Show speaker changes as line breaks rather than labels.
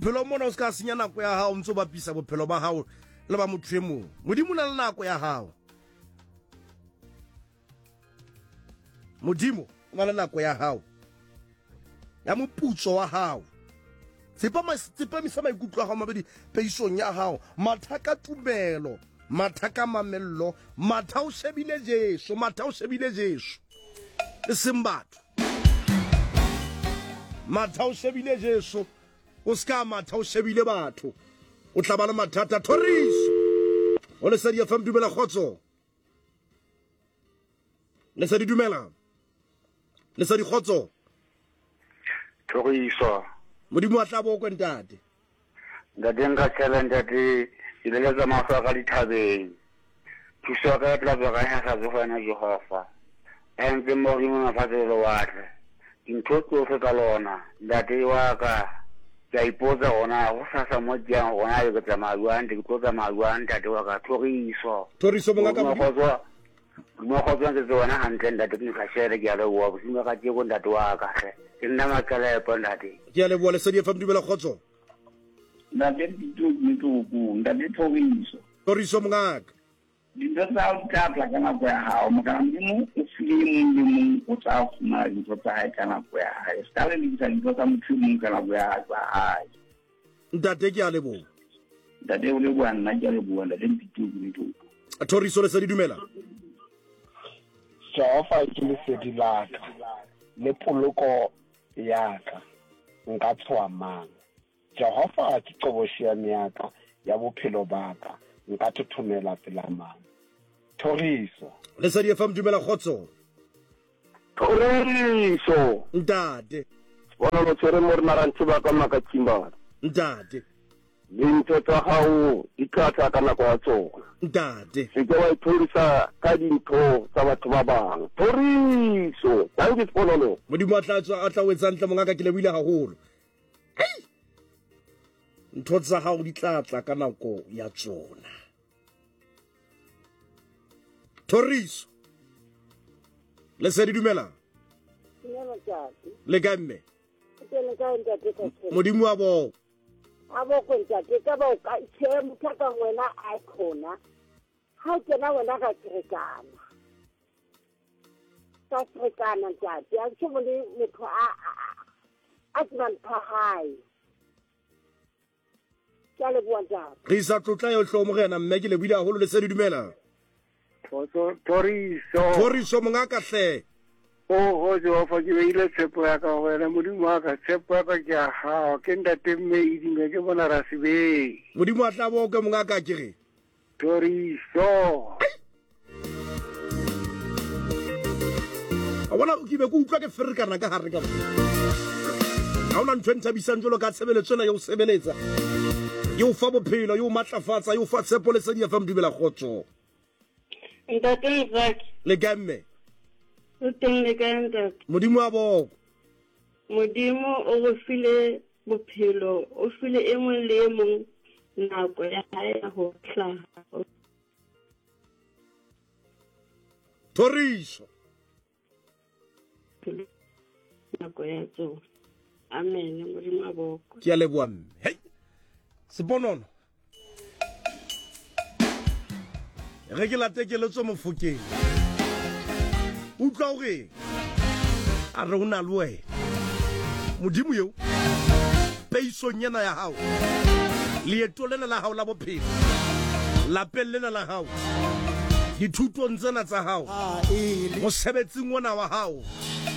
bophelo mona o ska senya nako ya hao ntse ba pisa bophelo ba hao le ba motho e mong modimo na le nako ya hao modimo na le nako ya hao ya moputso wa hao tsepamisa maikutlo a hao mabedi peisong ya hao mathaka tumelo mathaka mamello matha o shebile Jesu e seng batho matha o shebile Jesu o ska matha o shebile batho o tla ba le mathata Thoriso o le sedi ya fam dumela khotso le sedi dumela le sedi khotso
Thoriso
modimo a tla bo ko ntate
ndadenga challenge ati ileleza mafa ka dithabeng thuso ka tla ba ga sa zofana Jehova enze mori mo mafatelo watle dintho tsohle ka lona ndate wa ka ya ipoza ona go sasa mo jang ona yo ka maluan di ko ka maluan ndate wa ka Thoriso
monga ka
mo go tswa ke tsona hantle ndate ke ka shere ke ya le wa bosima ka tjego ndate wa ka ke nna makala pa ndate
ke ya le bua le sedi fam dumela khotso
ndate dituku ndate
Thoriso monga
dintho tsa o tla ka nako ya hao mokana modimo o file mong o tsa fumana dintho tsa hae ka nako ya hae ska le ditsa dintho tsa motho mong ka nako ya hae
ntate ke a le bo
ndate o le bua nna ke a le bua ndate dituku
Thoriso le sedi dumela
Jehova ke le sedi laka le poloko ya ka nka tswa mang Jehova ke qoboshia miaka ya bophelo ba ka nka thothomela pela mang Thoriso
le sedi fam dumela khotso
Thoriso
ntate
bona lo tsere mo rena rantse ba ka makatsimba
ntate
dintho tsa hao di tlatsa ka nako ya tsona
ntate
se ke wa iphorisa ka dintho tsa batho ba bang Thoriso danke tsponono
modimo a tla wetsang tla monga ka ke le buile haholo ntho tsa hao di tlatla ka nako ya tsona Thoriso le sedi dumela le gamme modimo wa bo
abo kontate ka ba ka che mutaka wena a khona ha kena wena ka trekana ntate a tshimo le motho a tsman phahai kale buanda
re sa tlotla yo hlomogena mme ke le buile haholo le sedi dumela Thoriso monga ka hle
o Jehova ke beile tshepo ya ka wena modimo wa ka tshepo ya ka ke a hao ke ndate mmeidi mme ke bona ra sebe
modimo a tla bo ke monga ka ke re
Thoriso
a bona o kibe go utlwa ke ferikana ka hare ka ha ona ntwe nthabisang jolo ka tshebeletso na yo sebeletsa yo fa bophelo yo matlafatsa yo fa tshepo le sedi ya fam dumela khotso
ntate
le gamme
o teng le ka ntate
modimo wa bo
modimo o go file bophelo o file e mong le e mong nako ya hae ya ho hlaha
Thoriso
nako ya tsona amen modimo wa boko
ke a leboa mme hey seponono re ke late ke letso mofokeng utlwa gore a re una le wena modimo yo peisong yana ya hao leeto lena la hao la bophelo lapeng lena la hao dithutong tsena tsa hao mosebetsing ona wa hao